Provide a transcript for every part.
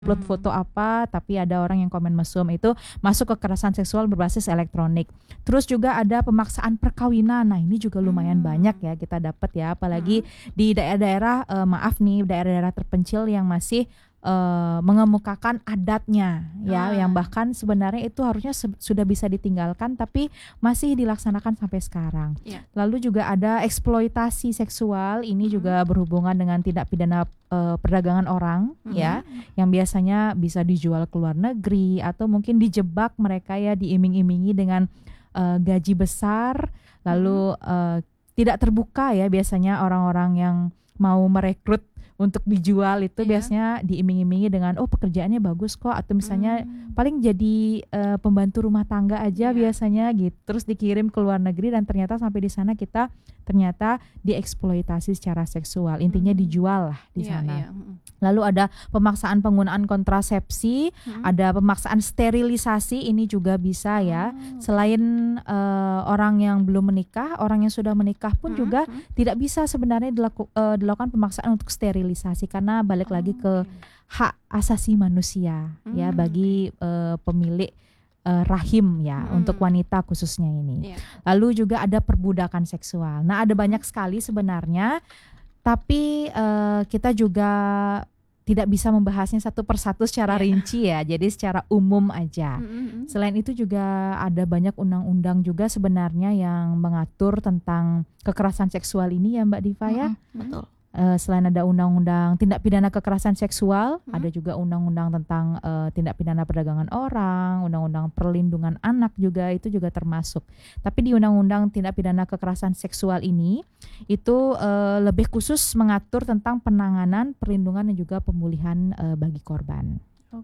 upload foto apa tapi ada orang yang komen mesum, itu masuk kekerasan seksual berbasis elektronik. Terus juga ada pemaksaan perkawinan. Nah, ini juga lumayan banyak ya kita dapat ya, apalagi di daerah-daerah maaf nih, daerah-daerah terpencil yang masih mengemukakan adatnya ya, yang bahkan sebenarnya itu harusnya sudah bisa ditinggalkan tapi masih dilaksanakan sampai sekarang. Lalu juga ada eksploitasi seksual, ini juga berhubungan dengan tindak pidana perdagangan orang ya, yang biasanya bisa dijual ke luar negeri atau mungkin dijebak mereka ya, diiming-imingi dengan gaji besar, lalu tidak terbuka ya, biasanya orang-orang yang mau merekrut untuk dijual itu biasanya diiming-imingi dengan pekerjaannya bagus kok, atau misalnya paling jadi pembantu rumah tangga aja biasanya gitu, terus dikirim ke luar negeri dan ternyata sampai di sana kita ternyata dieksploitasi secara seksual, intinya dijual lah di sana. Lalu ada pemaksaan penggunaan kontrasepsi, ada pemaksaan sterilisasi, ini juga bisa ya. Selain orang yang belum menikah, orang yang sudah menikah pun juga tidak bisa sebenarnya dilakukan pemaksaan untuk sterilisasi, karena balik lagi ke hak asasi manusia ya bagi pemilik rahim ya, untuk wanita khususnya ini. Lalu juga ada perbudakan seksual. Nah, ada banyak sekali sebenarnya, tapi kita juga tidak bisa membahasnya satu persatu secara rinci ya, jadi secara umum aja. Selain itu juga ada banyak undang-undang juga sebenarnya yang mengatur tentang kekerasan seksual ini ya Mbak Diva ya. Betul. Selain ada undang-undang tindak pidana kekerasan seksual, ada juga undang-undang tentang tindak pidana perdagangan orang, undang-undang perlindungan anak juga, itu juga termasuk. Tapi di undang-undang tindak pidana kekerasan seksual ini itu lebih khusus mengatur tentang penanganan, perlindungan dan juga pemulihan bagi korban.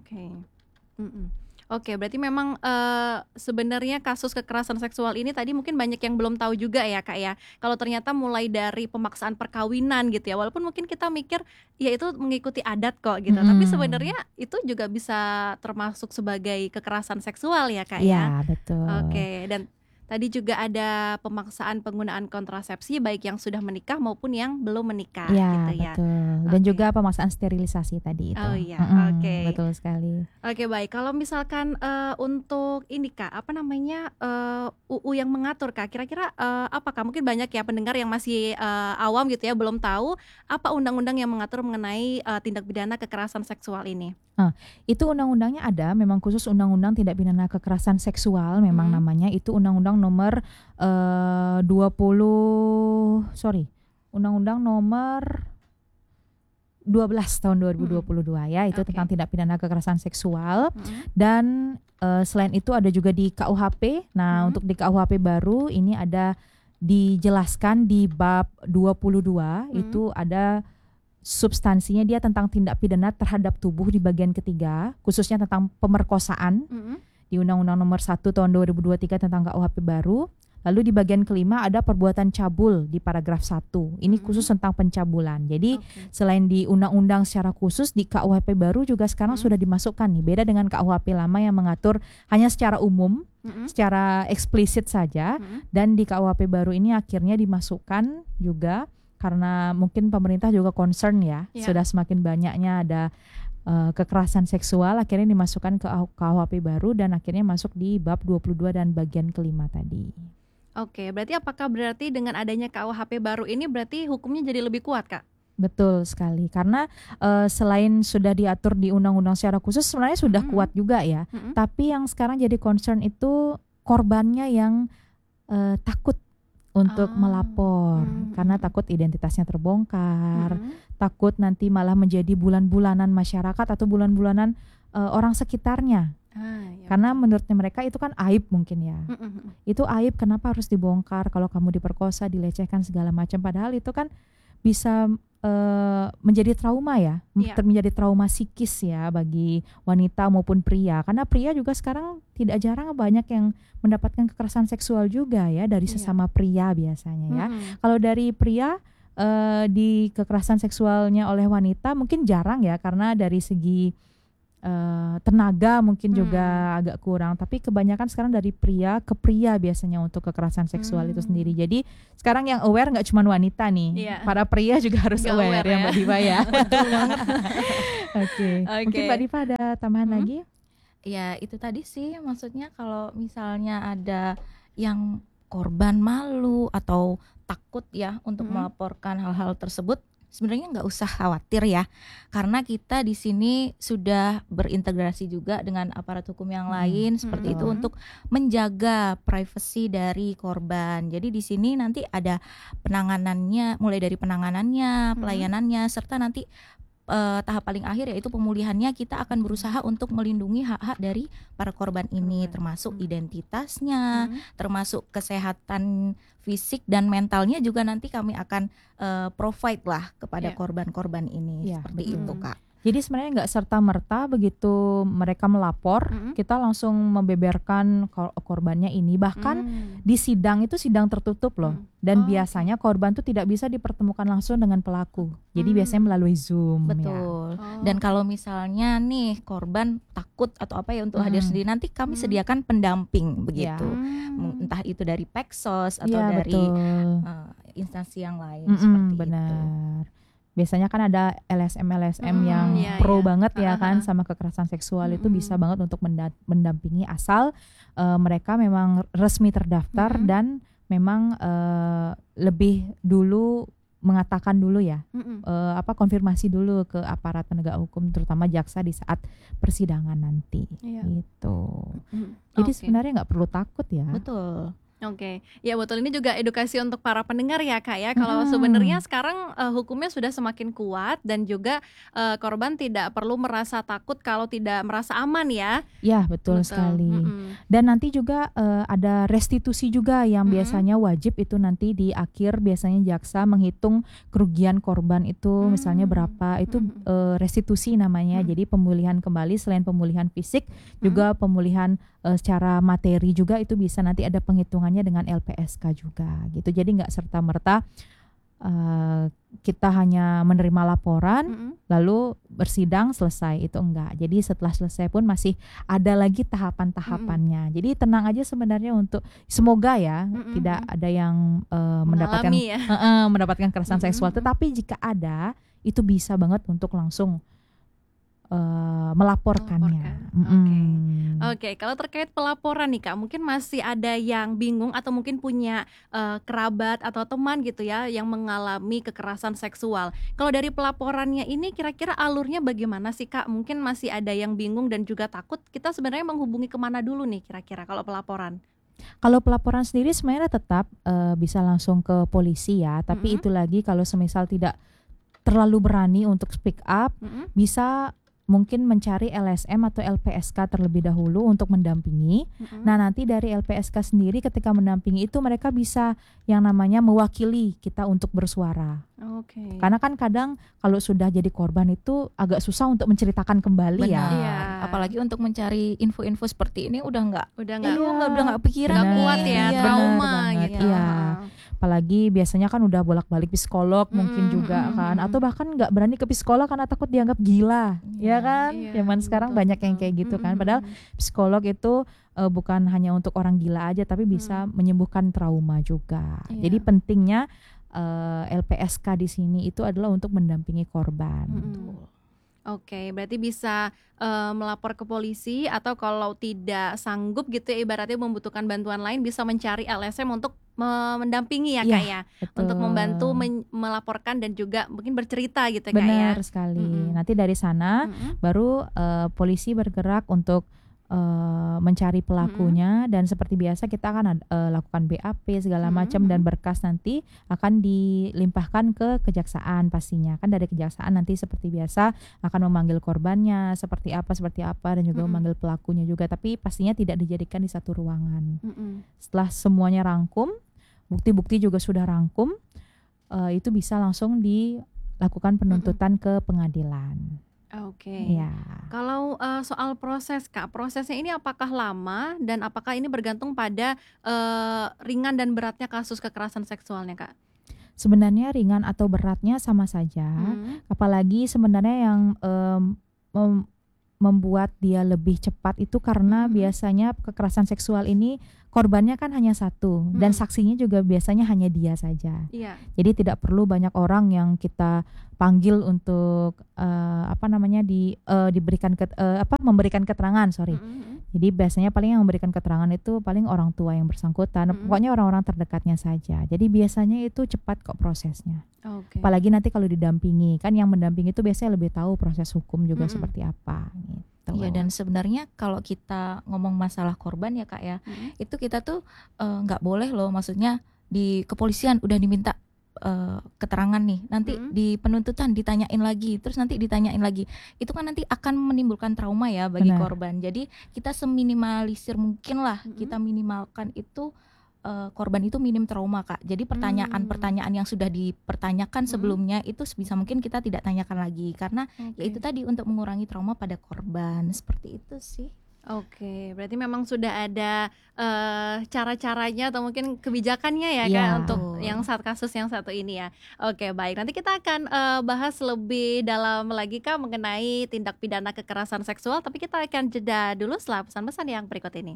Oke, berarti memang sebenarnya kasus kekerasan seksual ini tadi mungkin banyak yang belum tahu juga ya Kak ya. Kalau ternyata mulai dari pemaksaan perkawinan gitu ya, walaupun mungkin kita mikir ya itu mengikuti adat kok gitu, tapi sebenarnya itu juga bisa termasuk sebagai kekerasan seksual ya Kak ya. Iya, betul. Oke, dan tadi juga ada pemaksaan penggunaan kontrasepsi baik yang sudah menikah maupun yang belum menikah gitu ya. Betul. Dan juga pemaksaan sterilisasi tadi itu. Betul sekali. Oke, baik. Kalau misalkan untuk ini Kak, apa namanya UU yang mengatur Kak, kira-kira apakah mungkin banyak ya pendengar yang masih awam gitu ya, belum tahu apa undang-undang yang mengatur mengenai tindak pidana kekerasan seksual ini? Itu undang-undangnya ada, memang khusus undang-undang tindak pidana kekerasan seksual memang namanya, itu undang-undang nomor Undang-Undang nomor 12 tahun 2022 ya, itu tentang tindak pidana kekerasan seksual. Dan selain itu ada juga di KUHP. Nah, untuk di KUHP baru ini ada dijelaskan di bab 22, itu ada substansinya, dia tentang tindak pidana terhadap tubuh di bagian ketiga, khususnya tentang pemerkosaan di Undang-Undang nomor 1 tahun 2023 tentang KUHP baru. Lalu di bagian kelima ada perbuatan cabul di paragraf 1. Ini khusus tentang pencabulan. Jadi selain di undang-undang secara khusus, di KUHP baru juga sekarang sudah dimasukkan nih. Beda dengan KUHP lama yang mengatur hanya secara umum, secara eksplisit saja. Dan di KUHP baru ini akhirnya dimasukkan juga karena mungkin pemerintah juga concern ya, sudah semakin banyaknya ada kekerasan seksual, akhirnya dimasukkan ke KUHP baru dan akhirnya masuk di bab 22 dan bagian kelima tadi. Oke, berarti apakah berarti dengan adanya KUHP baru ini berarti hukumnya jadi lebih kuat Kak? Betul sekali, karena selain sudah diatur di undang-undang secara khusus sebenarnya sudah kuat juga ya, tapi yang sekarang jadi concern itu korbannya yang takut untuk melapor, karena takut identitasnya terbongkar, takut nanti malah menjadi bulan-bulanan masyarakat atau bulan-bulanan orang sekitarnya. Karena menurutnya mereka itu kan aib mungkin ya. Itu aib, kenapa harus dibongkar kalau kamu diperkosa, dilecehkan segala macam, padahal itu kan bisa menjadi trauma ya, menjadi trauma psikis ya bagi wanita maupun pria. Karena pria juga sekarang tidak jarang banyak yang mendapatkan kekerasan seksual juga ya dari sesama pria biasanya ya. Kalau dari pria di kekerasan seksualnya oleh wanita mungkin jarang ya, karena dari segi tenaga mungkin juga agak kurang. Tapi kebanyakan sekarang dari pria ke pria biasanya untuk kekerasan seksual itu sendiri. Jadi sekarang yang aware nggak cuma wanita nih, Iya. para pria juga harus Juga aware aware ya ya. Mbak Diva ya. Oke. Mungkin Oke. Mbak Diva ada tambahan lagi? Ya itu tadi sih, maksudnya kalau misalnya ada yang korban malu atau takut ya untuk melaporkan hal-hal tersebut, sebenarnya nggak usah khawatir ya, karena kita di sini sudah berintegrasi juga dengan aparat hukum yang lain seperti itu untuk menjaga privasi dari korban. Jadi di sini nanti ada penanganannya, mulai dari penanganannya, pelayanannya, serta nanti tahap paling akhir yaitu pemulihannya. Kita akan berusaha untuk melindungi hak-hak dari para korban ini, termasuk identitasnya, termasuk kesehatan fisik dan mentalnya juga nanti kami akan provide lah kepada korban-korban ini. Iya, Seperti betul. itu Kak. Jadi sebenarnya nggak serta-merta begitu mereka melapor, kita langsung membeberkan korbannya ini. Bahkan di sidang itu sidang tertutup loh. Dan biasanya korban tuh tidak bisa dipertemukan langsung dengan pelaku. Jadi biasanya melalui Zoom. Betul. Oh. Dan kalau misalnya nih korban takut atau apa ya untuk hadir sendiri, nanti kami sediakan pendamping begitu. Entah itu dari Peksos atau Iya, dari betul. instansi yang lain seperti itu. Benar. Biasanya kan ada LSM yang iya, pro iya. banget ya kan sama kekerasan seksual, itu bisa banget untuk mendampingi asal mereka memang resmi terdaftar dan memang lebih dulu mengatakan dulu ya konfirmasi dulu ke aparat penegak hukum, terutama jaksa di saat persidangan nanti. Iya. Gitu. Jadi Oke. sebenarnya nggak perlu takut ya. Betul. Oke, ya betul, ini juga edukasi untuk para pendengar ya Kak ya. Kalau sebenarnya sekarang hukumnya sudah semakin kuat dan juga korban tidak perlu merasa takut kalau tidak merasa aman ya. Ya betul sekali. Dan nanti juga ada restitusi juga yang biasanya wajib itu nanti di akhir, biasanya jaksa menghitung kerugian korban itu misalnya berapa, itu restitusi namanya. Jadi pemulihan kembali, selain pemulihan fisik juga pemulihan secara materi juga, itu bisa nanti ada penghitungannya dengan LPSK juga gitu. Jadi nggak serta-merta kita hanya menerima laporan lalu bersidang selesai, itu enggak. Jadi setelah selesai pun masih ada lagi tahapan-tahapannya. Jadi tenang aja sebenarnya, untuk semoga ya tidak ada yang mendapatkan Mengalami ya. mendapatkan kekerasan seksual. Tetapi jika ada, itu bisa banget untuk langsung melaporkannya. Oke, kalau terkait pelaporan nih Kak, mungkin masih ada yang bingung atau mungkin punya kerabat atau teman gitu ya yang mengalami kekerasan seksual. Kalau dari pelaporannya ini kira-kira alurnya bagaimana sih Kak? Mungkin masih ada yang bingung dan juga takut. Kita sebenarnya menghubungi kemana dulu nih kira-kira kalau pelaporan? Kalau pelaporan sendiri sebenarnya tetap bisa langsung ke polisi ya. Tapi itu lagi kalau semisal tidak terlalu berani untuk speak up, bisa mungkin mencari LSM atau LPSK terlebih dahulu untuk mendampingi. Nah nanti dari LPSK sendiri ketika mendampingi itu mereka bisa yang namanya mewakili kita untuk bersuara. Oke. Karena kan kadang kalau sudah jadi korban itu agak susah untuk menceritakan kembali ya. Benar. Iya. Apalagi untuk mencari info-info seperti ini udah nggak Udah nggak pikiran nggak nih. kuat ya, Iya. trauma banget, gitu. iya. Apalagi biasanya kan udah bolak-balik psikolog mungkin juga kan, atau bahkan nggak berani ke psikolog karena takut dianggap gila, ya kan? Iya, Zaman sekarang betul, banyak yang kayak gitu kan. Padahal psikolog itu bukan hanya untuk orang gila aja, tapi bisa menyembuhkan trauma juga. Iya. Jadi pentingnya LPSK di sini itu adalah untuk mendampingi korban. Oke, berarti bisa melapor ke polisi, atau kalau tidak sanggup gitu ya, ibaratnya membutuhkan bantuan lain, bisa mencari LSM untuk mendampingi ya Kak ya, Betul. untuk membantu melaporkan dan juga mungkin bercerita gitu Kak ya. Benar sekali. Nanti dari sana baru polisi bergerak untuk mencari pelakunya, dan seperti biasa kita akan lakukan BAP segala macam, dan berkas nanti akan dilimpahkan ke kejaksaan pastinya. Kan dari kejaksaan nanti seperti biasa akan memanggil korbannya seperti apa dan juga memanggil pelakunya juga, tapi pastinya tidak dijadikan di satu ruangan. Setelah semuanya rangkum, bukti-bukti juga sudah rangkum, itu bisa langsung dilakukan penuntutan ke pengadilan. Oke. Ya. Kalau soal proses Kak, prosesnya ini apakah lama dan apakah ini bergantung pada ringan dan beratnya kasus kekerasan seksualnya Kak? Sebenarnya ringan atau beratnya sama saja, apalagi sebenarnya yang membuat dia lebih cepat itu karena biasanya kekerasan seksual ini korbannya kan hanya satu dan saksinya juga biasanya hanya dia saja. Iya. Jadi tidak perlu banyak orang yang kita panggil untuk memberikan keterangan, Jadi biasanya paling yang memberikan keterangan itu paling orang tua yang bersangkutan, pokoknya orang-orang terdekatnya saja. Jadi biasanya itu cepat kok prosesnya. Oke. Apalagi nanti kalau didampingi, kan yang mendampingi itu biasanya lebih tahu proses hukum juga seperti apa gitu. Iya, dan sebenarnya kalau kita ngomong masalah korban ya Kak ya, itu kita tuh nggak boleh loh, maksudnya di kepolisian udah diminta keterangan nih, nanti di penuntutan ditanyain lagi, terus nanti ditanyain lagi, itu kan nanti akan menimbulkan trauma ya bagi Benar. korban. Jadi kita seminimalisir mungkin lah, kita minimalkan itu korban itu minim trauma Kak. Jadi pertanyaan-pertanyaan yang sudah dipertanyakan sebelumnya itu sebisa mungkin kita tidak tanyakan lagi, karena ya itu tadi untuk mengurangi trauma pada korban, seperti itu sih. Oke, berarti memang sudah ada cara-caranya atau mungkin kebijakannya ya Iya. Kak untuk yang kasus yang satu ini ya. Oke, baik. Nanti kita akan bahas lebih dalam lagi Kak mengenai tindak pidana kekerasan seksual, tapi kita akan jeda dulu setelah pesan-pesan yang berikut ini.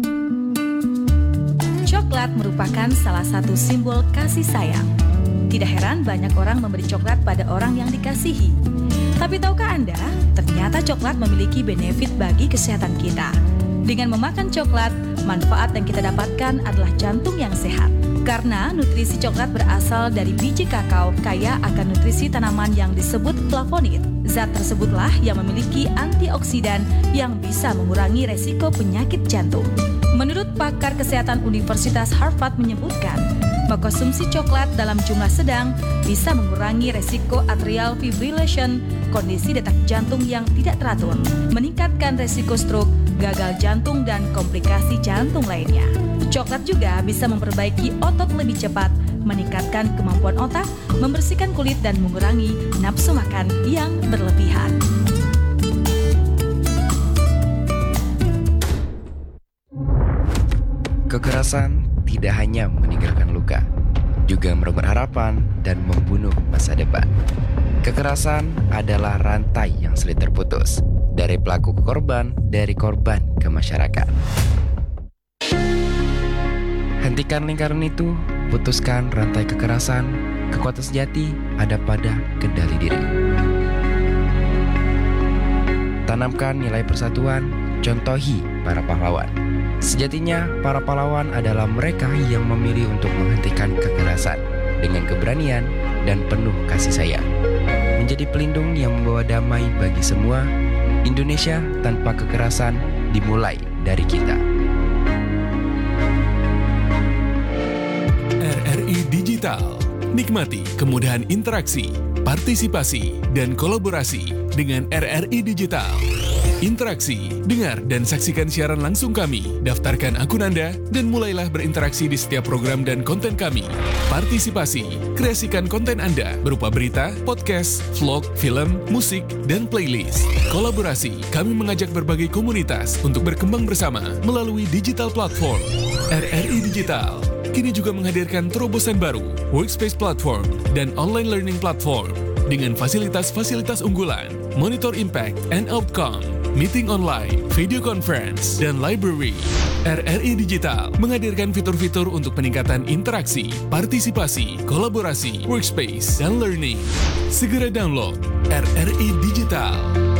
Coklat merupakan salah satu simbol kasih sayang. Tidak heran banyak orang memberi coklat pada orang yang dikasihi. Tapi tahukah Anda, ternyata coklat memiliki benefit bagi kesehatan kita. Dengan memakan coklat, manfaat yang kita dapatkan adalah jantung yang sehat. Karena nutrisi coklat berasal dari biji kakao kaya akan nutrisi tanaman yang disebut flavonoid. Zat tersebutlah yang memiliki antioksidan yang bisa mengurangi resiko penyakit jantung. Menurut pakar kesehatan Universitas Harvard menyebutkan, mengkonsumsi coklat dalam jumlah sedang bisa mengurangi resiko atrial fibrillation, kondisi detak jantung yang tidak teratur, meningkatkan resiko stroke, gagal jantung, dan komplikasi jantung lainnya. Coklat juga bisa memperbaiki otot lebih cepat, meningkatkan kemampuan otak, membersihkan kulit, dan mengurangi nafsu makan yang berlebihan. Kekerasan tidak hanya meninggalkan luka, juga merebut harapan dan membunuh masa depan. Kekerasan adalah rantai yang sulit terputus, dari pelaku ke korban, dari korban ke masyarakat. Hentikan lingkaran itu, putuskan rantai kekerasan. Kekuatan sejati ada pada kendali diri. Tanamkan nilai persatuan, contohi para pahlawan. Sejatinya, para pahlawan adalah mereka yang memilih untuk menghentikan kekerasan dengan keberanian dan penuh kasih sayang. Menjadi pelindung yang membawa damai bagi semua, Indonesia tanpa kekerasan dimulai dari kita. RRI Digital. Nikmati kemudahan interaksi, partisipasi, dan kolaborasi dengan RRI Digital. Interaksi, dengar dan saksikan siaran langsung kami, daftarkan akun Anda, dan mulailah berinteraksi di setiap program dan konten kami. Partisipasi, kreasikan konten Anda berupa berita, podcast, vlog, film, musik, dan playlist. Kolaborasi, kami mengajak berbagai komunitas untuk berkembang bersama melalui digital platform. RRI Digital kini juga menghadirkan terobosan baru, workspace platform, dan online learning platform dengan fasilitas-fasilitas unggulan, monitor impact and outcome, meeting online, video conference, dan library. RRI Digital menghadirkan fitur-fitur untuk peningkatan interaksi, partisipasi, kolaborasi, workspace, dan learning. Segera download RRI Digital.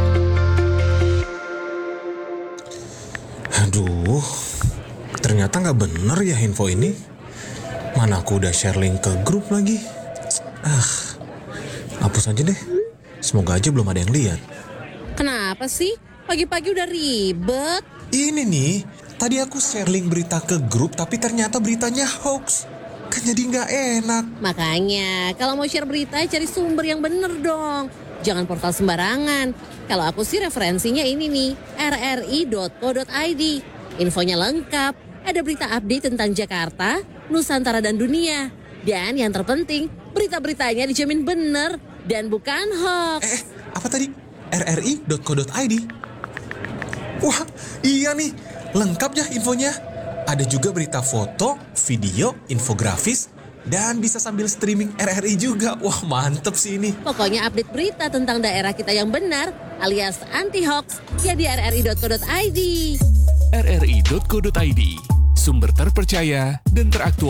Aduh, ternyata nggak bener ya info ini. Mana aku udah share link ke grup lagi. Hapus aja deh. Semoga aja belum ada yang lihat. Kenapa sih? Pagi-pagi udah ribet. Ini nih, tadi aku share link berita ke grup tapi ternyata beritanya hoax. Kan jadi nggak enak. Makanya, kalau mau share berita cari sumber yang bener dong. Jangan portal sembarangan. Kalau aku sih referensinya ini nih, rri.co.id. Infonya lengkap, ada berita update tentang Jakarta, Nusantara, dan dunia. Dan yang terpenting, berita-beritanya dijamin bener dan bukan hoax. Apa tadi? rri.co.id. Wah, iya nih. Lengkap ya infonya. Ada juga berita foto, video, infografis, Dan bisa sambil streaming RRI juga. Wah, mantep sih ini. Pokoknya update berita tentang daerah kita yang benar alias anti-hoax ya di rri.co.id. rri.co.id, sumber terpercaya dan teraktual.